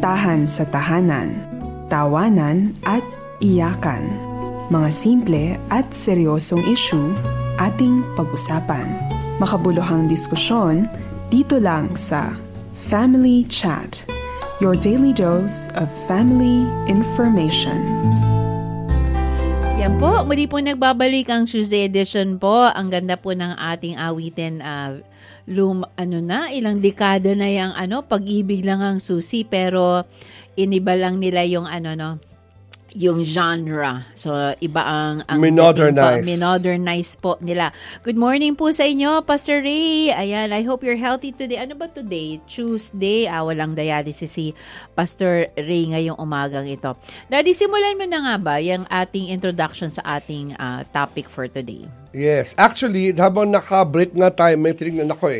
Kasintahan sa tahanan, tawanan at iyakan. Mga simple at seryosong issue ating pag-usapan. Makabuluhang diskusyon dito lang sa Family Chat, your daily dose of family information. Yan po, muli po nagbabalik ang Tuesday edition po. Ang ganda po ng ating awitin. Ilang dekada na yung pag-ibig lang ang susi, pero iniba lang nila yung yung genre. So, iba ang minodernize po nila. Good morning po sa inyo, Pastor Ray. Ayan, I hope you're healthy today. Ano ba today? Tuesday. Walang dialysis si Pastor Ray ngayong umagang ito. Daddy, simulan mo na nga ba yung ating introduction sa ating topic for today? Yes. Actually, habang naka-break na tayo, may tinignan ako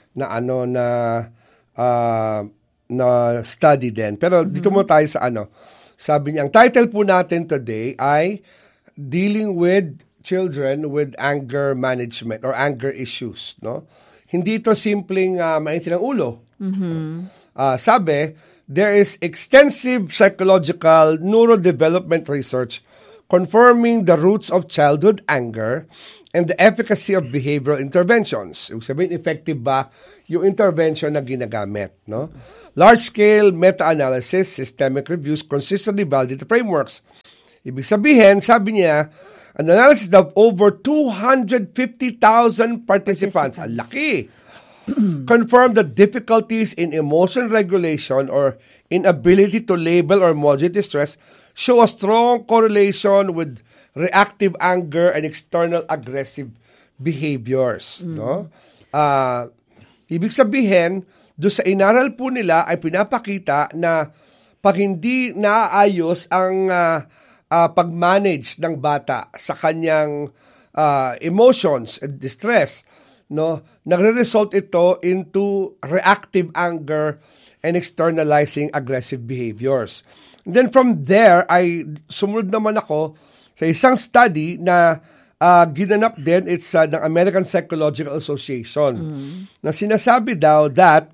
na study din. Pero dito mo tayo sa Sabi niya, ang title po natin today ay Dealing with Children with Anger Management or Anger Issues. No? Hindi ito simpleng mainit ng ulo. Sabi, there is extensive psychological neurodevelopment research confirming the roots of childhood anger and the efficacy of behavioral interventions. Ibig sabihin, effective ba yung intervention na ginagamit? No? Large-scale meta-analysis, systemic reviews, consistently validated frameworks. Ibig sabihin, sabi niya, an analysis of over 250,000 participants, ang laki, confirmed that difficulties in emotion regulation or inability to label or moderate distress show a strong correlation with reactive anger and external aggressive behaviors. No? Ibig sabihin, doon sa inaral po nila ay pinapakita na pag hindi naayos ang pag-manage ng bata sa kanyang emotions and distress, no, nagre-result ito into reactive anger and externalizing aggressive behaviors. And then from there, ay sumunod naman ako sa isang study na ginanap din, it's ng American Psychological Association, na sinasabi daw that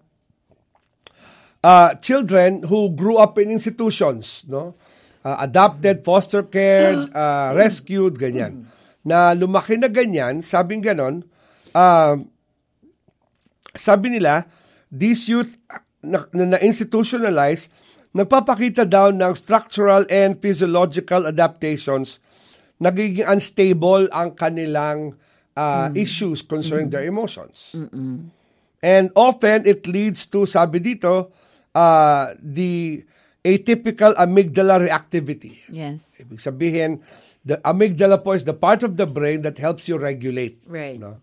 children who grew up in institutions, no, adopted, foster care, rescued, ganyan, na lumaki na ganyan, sabing ganon, sabi nila, these youth na institutionalized, nagpapakita daw ng structural and physiological adaptations, nagiging unstable ang kanilang issues concerning their emotions. And often, it leads to, sabi dito, the atypical amygdala reactivity. Yes. Ibig sabihin, the amygdala po is the part of the brain that helps you regulate. Right. No?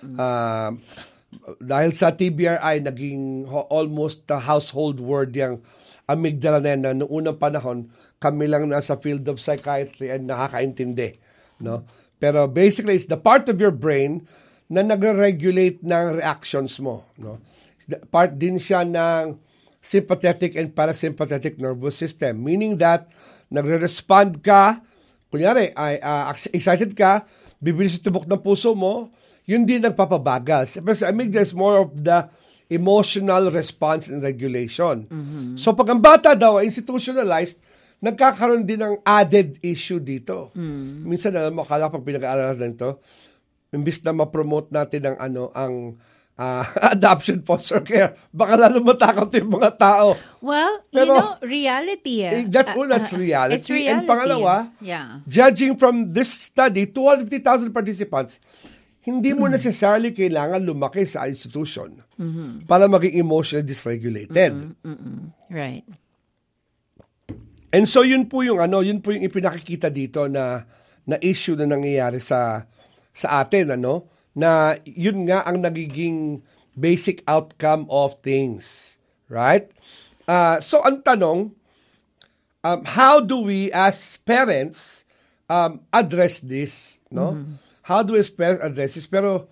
Dahil sa TBRI, naging almost a household word yung amygdala na yan, na noong unang panahon, kami lang nasa field of psychiatry and nakakaintindi. No? Pero basically, it's the part of your brain na nagre-regulate ng reactions mo. No? Part din siya ng sympathetic and parasympathetic nervous system. Meaning that, nagre-respond ka, kunyari, excited ka, bibilis yung tibok ng puso mo, yun din nagpapabagal. Pero sa amygdala is more of the emotional response and regulation. So pag ang bata daw ay institutionalized, nagkakaroon din ng added issue dito. Minsan, alam mo, akala pag pinag-aaralan nito, imbis na ma-promote natin ang adoption foster care, baka lalo matakot yung mga tao. Well, pero, reality. That's reality. It's reality. And pangalawa, judging from this study, 250,000 participants, hindi mo necessarily kailangan lumaki sa institution para maging emotionally dysregulated. Right. And so yun po yung ipinakikita dito na issue na nangyayari sa atin, na yun nga ang nagiging basic outcome of things, right? So ang tanong, how do we as parents address this, no? How do we address this? Pero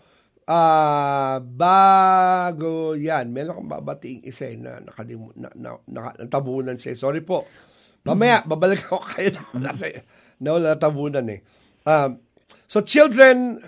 bago yan, meron akong babating isa na natabunan siya. Sorry po. Mamaya, babalik ako kayo na natabunan eh. So children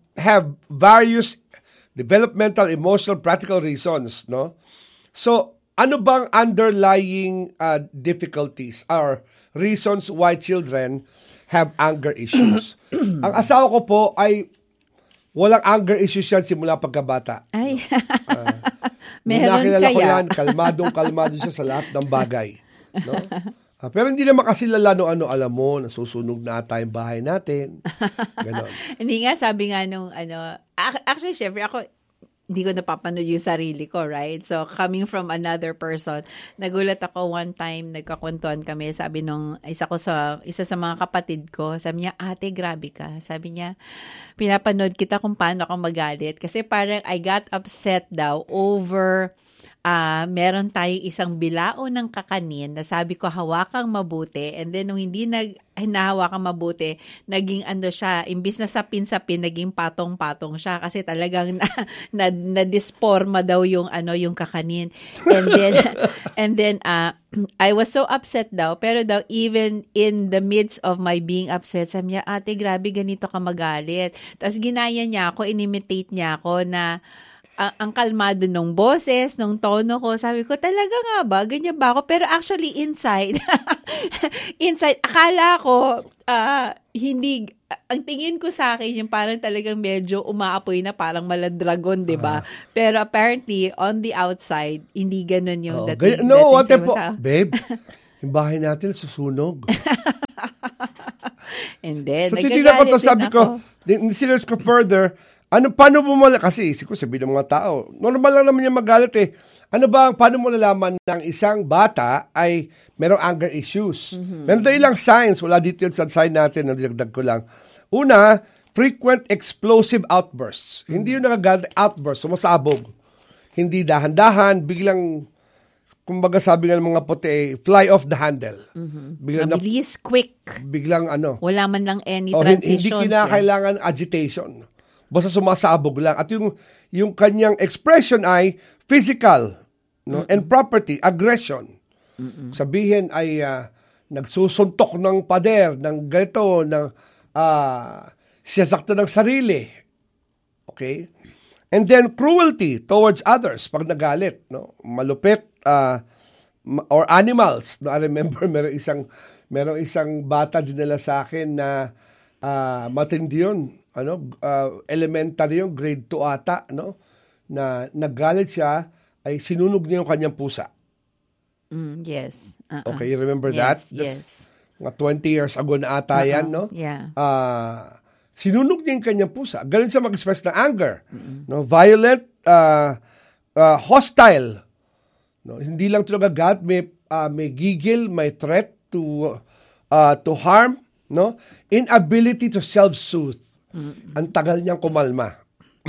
have various developmental, emotional, practical reasons, no? So ano bang underlying difficulties or reasons why children have anger issues? Ang asawa ko po ay walang anger issues yan simula pagkabata. Ay, meron nakilala ko kaya? yan, kalmadong siya sa lahat ng bagay. No? Pero hindi naman kasi lala ano, alam mo, nasusunog na ata yung bahay natin. Ganon. Hindi nga, sabi nga nung actually, syempre ako, hindi ko napapanood yung sarili ko, right? So, coming from another person, nagulat ako one time, nagkakwentuhan kami, sabi nung isa sa mga kapatid ko, sabi niya, ate, grabe ka. Sabi niya, pinapanood kita kung paano ako magalit. Kasi parang I got upset daw over meron tayong isang bilao ng kakanin na sabi ko hawakang mabuti, and then nung hindi hinahawakang mabuti, naging siya, imbis na sapin-sapin, naging patong-patong siya kasi talagang na-disforma daw yung kakanin. And then I was so upset daw, pero daw even in the midst of my being upset, sabi niya, ate, grabe ganito ka magalit. Tapos ginaya niya ako, inimitate niya ako na ang kalmado nung boses, nung tono ko. Sabi ko, talaga nga ba? Ganyan ba ako? Pero actually, inside, akala ko, hindi, ang tingin ko sa akin, yung parang talagang medyo umaapoy na parang maladragon, di ba? Pero apparently, on the outside, hindi ganun yung dating. No, what po? Babe, yung bahay natin susunog. And then, so, titignan ko to, sabi ko, serious ko further, paano mo kasi isip ko, sabi ng mga tao, normal lang naman yung magalit eh. Paano mo nalaman ng isang bata ay merong anger issues? Meron tayo ilang signs, wala dito yun sa sign natin, nagdagdag ko lang. Una, frequent explosive outbursts. Hindi yung nakagalit outburst, sumasabog. Hindi dahan-dahan, biglang, kumbaga sabi nga ng mga puti, fly off the handle. Biglang mabilis, quick. Biglang wala man lang any transitions. Hindi kinakailangan agitation. Basta sumasabog lang. At yung kanyang expression ay physical, no? And property, aggression. Sabihin ay nagsusuntok ng pader, ng ganito, ng siyasakta ng sarili. Okay? And then cruelty towards others pag nagalit, no? Malupit or animals. No? I remember merong isang bata dinala sa akin na matindi yun. Elementary yung grade 2 ata, no? Na naggalit siya, ay sinunog niya yung kanyang pusa. Yes. Okay, you remember that? Yes. Mga 20 years ago na ata yan, no? Yeah. Sinunog niya yung kanyang pusa. Ganun siya mag-express ng anger. No? Violent, hostile. No? Hindi lang ito nagagalit, may gigil, may threat to harm, no? Inability to self-soothe. Ang tagal niyang kumalma.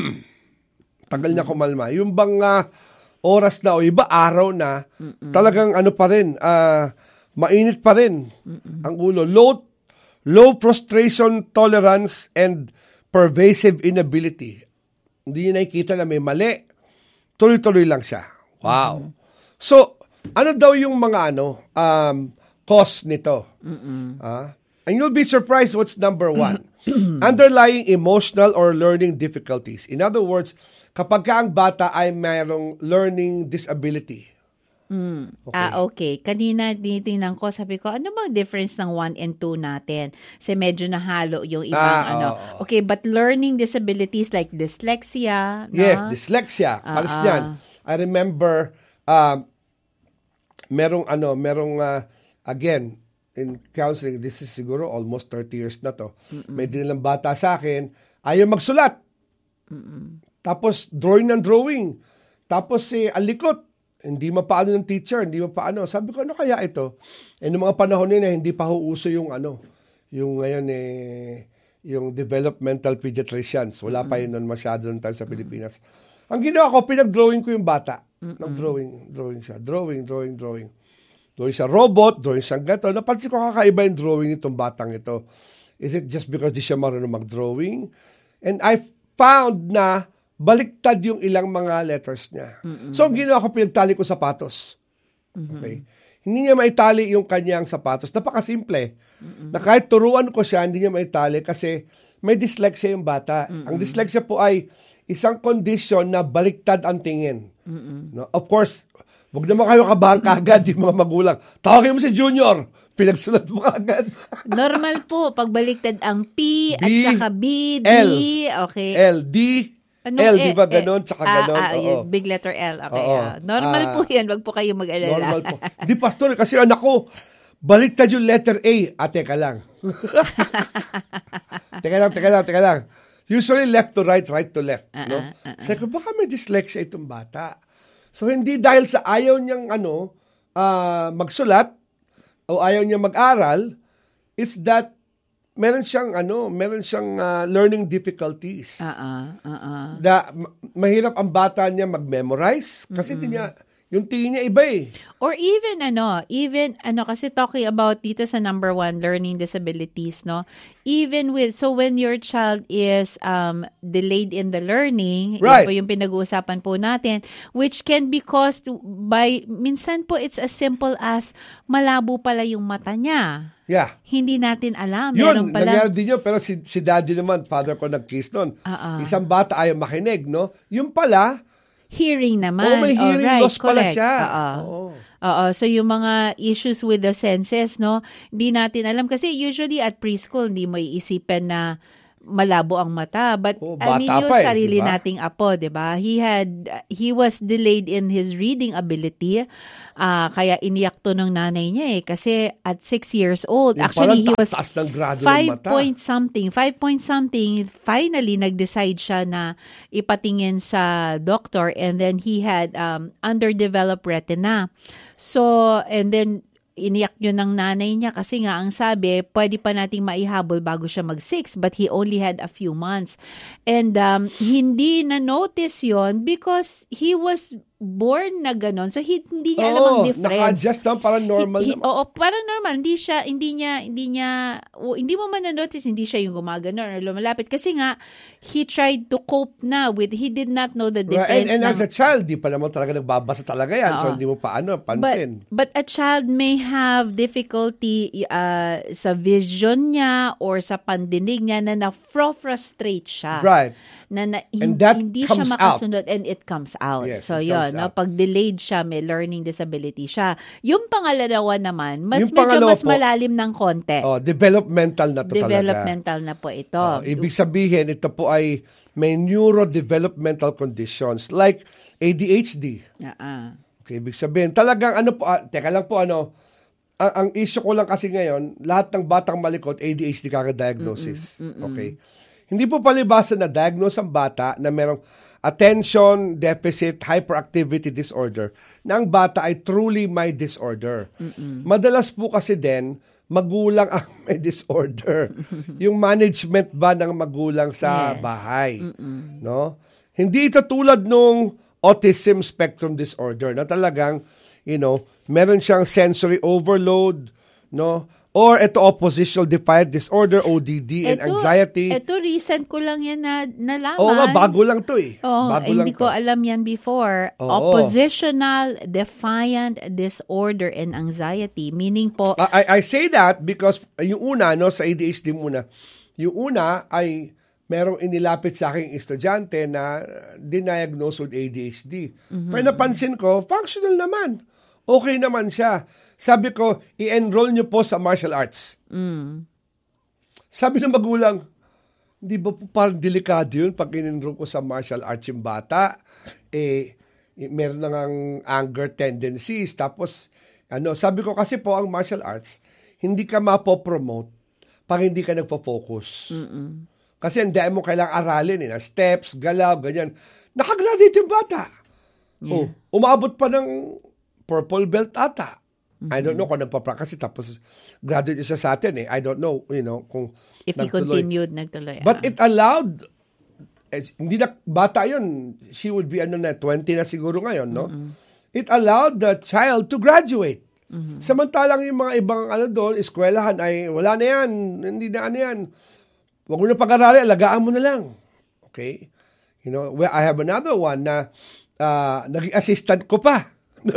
Yung bang oras na o iba araw na, talagang pa rin, mainit pa rin ang ulo. Low frustration tolerance and pervasive inability. Hindi niya nakikita na may mali. Tuloy-tuloy lang siya. Wow. So, ano daw yung mga cause nito? And you'll be surprised what's number 1. Underlying emotional or learning difficulties. In other words, kapag ang bata ay mayroong learning disability. Okay. Kanina tinitingnan ko, sabi ko, ano bang difference ng 1 and 2 natin? Kasi medyo nahalo yung ibang Okay, but learning disabilities like dyslexia. Yes, dyslexia. Palis niyan. I remember, merong again, in counseling, this is siguro almost 30 years na to. May dinilang bata sa akin, ayaw magsulat. Tapos drawing ng drawing. Tapos alikot. Hindi mapaano ng teacher, hindi mapaano. Sabi ko, ano kaya ito? Noong mga panahon nila, hindi pa uso yung yung ngayon yung developmental pediatricians. Wala pa yun nun masyado ng time sa Pilipinas. Ang ginawa ko, pinag-drawing ko yung bata. Drawing siya. Drawing. Drawing siya robot, drawing siya gato. Napansin ko kakaiba yung drawing nitong batang ito. Is it just because di siya marunong mag-drawing? And I found na baliktad yung ilang mga letters niya. So, ang ginawa ko, pinagtali ko sapatos. Okay? Hindi niya maitali yung kanyang sapatos. Napakasimple. Na kahit turuan ko siya, hindi niya maitali kasi may dyslexia yung bata. Ang dyslexia po ay isang kondisyon na baliktad ang tingin. No? Of course, Huwag naman kayo kabahan kagad, di mga magulang. Tawagin mo si Junior. Pinagsulat mo kagad. Normal po. Pagbaliktad ang P at saka B, D. L. Okay. L, D. L, di ba ganon? Tsaka ganon. Big letter L. Okay. Normal po yan. Huwag po kayo mag-alala. Normal po. Di, Pastor, kasi anak ko, baliktad yung letter A. Teka lang. Teka lang. Usually left to right, right to left. No? Sabi ko, baka may dyslexia itong bata. So, hindi dahil sa ayaw niyang magsulat o ayaw niyang mag-aral, it's that meron siyang learning difficulties. Mahirap ang bata niya mag-memorize kasi yung tingin niya iba eh. Or even kasi talking about dito sa number 1, learning disabilities, no? Even when your child is delayed in the learning, right. Yun po yung pinag-uusapan po natin, which can be caused by, minsan po it's as simple as malabo pala yung mata niya. Yeah. Hindi natin alam. Yun, nangyari din yun. Pero si daddy naman, father ko nag-case nun. Isang bata ayaw makinig, no? Yung pala, hearing naman. May hearing loss pala siya. So yung mga issues with the senses, no? Hindi natin alam. Kasi usually at preschool, hindi mo iisipin na malabo ang mata. But yung sarili diba? nating apo, diba? He was delayed in his reading ability. Kaya iniyak to ng nanay niya eh. Kasi at 6 years old, actually he was 5 point something. Finally, nag-decide siya na ipatingin sa doctor, and then he had underdeveloped retina. So, and then iniyak yun ng nanay niya kasi nga ang sabi, pwede pa nating maihabol bago siya mag-6, but he only had a few months. And hindi na-notice yon because he was born na ganon. So hindi niya alam ang difference. Naka-adjust lang, parang normal naman. Oo, parang normal. Hindi mo man na-notice, hindi siya yung gumagano or lumalapit. Kasi nga, he tried to cope na with, he did not know the difference. And as a child, di pa naman talaga nagbabasa talaga yan. So hindi mo pansin. But a child may have difficulty sa vision niya or sa pandinig niya na na-frustrate siya. Right. Hindi siya makasunod and it comes out. Yes, so yun, pag delayed siya, may learning disability siya. Yung pangalawa naman, mas malalim ng konti. Developmental na to Developmental na po ito. Ibig sabihin, ito po ay may neurodevelopmental conditions like ADHD. Okay, ibig sabihin, talagang teka lang po ang issue ko lang kasi ngayon, lahat ng batang malikot, ADHD kaka-diagnosis. Okay. Hindi po palibasa na diagnose ang bata na merong attention deficit hyperactivity disorder na ang bata ay truly may disorder. Madalas po kasi din, magulang ang may disorder. Yung management ba ng magulang sa bahay. No? Hindi ito tulad nung autism spectrum disorder na talagang, meron siyang sensory overload, no? Or ito oppositional defiant disorder, ODD, and anxiety. Ito recent ko lang yan nalaman. Oo nga, bago lang to eh. Hindi ko alam yan before. Oppositional defiant disorder and anxiety. Meaning po... I say that because yung una, sa ADHD muna, yung una ay merong inilapit sa aking estudyante na diniagnose with ADHD. Pero napansin ko, functional naman. Okay naman siya. Sabi ko, i-enroll niyo po sa martial arts. Sabi ng magulang, di ba po parang delikado yun pag in-enroll ko sa martial arts yung bata? Meron nang anger tendencies. Tapos, sabi ko kasi po ang martial arts, hindi ka mapopromote pag hindi ka nagpo-focus. Kasi hindi mo kailangang aralin na steps, galaw, ganyan. Nakagraduate yung bata. Umabot pa ng purple belt ata. I don't know kung nagpa-practice tapos graduate siya sa atin I don't know, kung if he continued, nagtuloy. But it allowed, hindi na bata yun. She would be 20 na siguro ngayon, no? It allowed the child to graduate. Samantalang yung mga ibang doon, eskwelahan ay wala na yan, hindi na yan. Huwag mo na pag-arali, alagaan mo na lang. Okay? I have another one na naging assistant ko pa.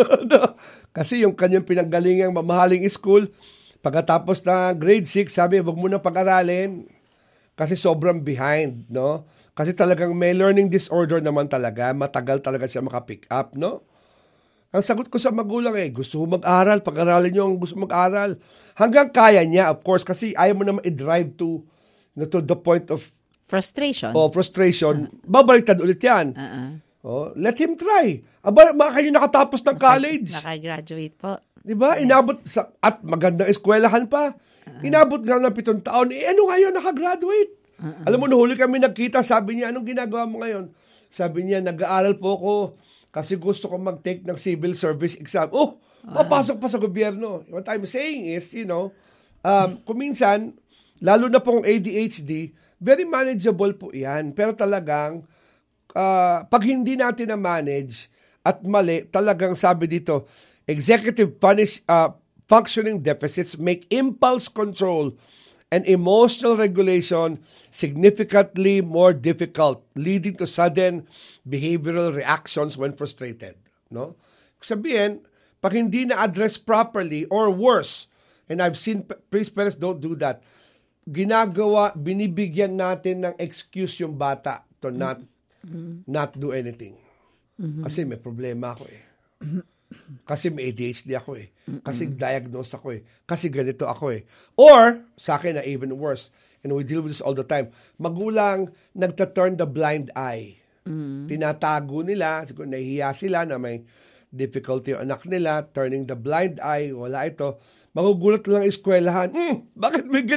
Kasi yung kanyang pinanggalingang mamahaling school, pagkatapos na grade 6, sabi, wag mo na pag-aralin kasi sobrang behind, no? Kasi talagang may learning disorder naman talaga, matagal talaga siya makapick up, no? Ang sagot ko sa magulang gusto ko mag-aral, pag-aralin niyo ang gusto mag-aral. Hanggang kaya niya, of course, kasi ayaw mo naman i-drive to the point of frustration. Babaliktad ulit yan. Let him try. Mga kayo nakatapos ng college. Nakagraduate po. Diba? Yes. Inabot at magandang eskwelahan pa. Inabot nga ng 7 taon. Ano ngayon, nakagraduate? Alam mo, nahuli kami nagkita, sabi niya, anong ginagawa mo ngayon? Sabi niya, nag-aaral po ako kasi gusto ko mag-take ng civil service exam. Papasok pa sa gobyerno. What I'm saying is, kung minsan, lalo na pong ADHD, very manageable po yan. Pero talagang, pag hindi natin na-manage at mali, talagang sabi dito, executive functioning deficits make impulse control and emotional regulation significantly more difficult, leading to sudden behavioral reactions when frustrated. No? Sabihin, pag hindi na-address properly or worse, and I've seen parents don't do that, binibigyan natin ng excuse yung bata to not do anything. Kasi may problema ako Kasi may ADHD ako Kasi diagnosed ako Kasi ganito ako Or, sa akin na even worse, and we deal with this all the time, magulang nagta-turn the blind eye. Tinatago nila, siguro nahihiya sila na may difficulty yung anak nila, turning the blind eye, wala ito. Magugulat lang eskwelahan, bakit may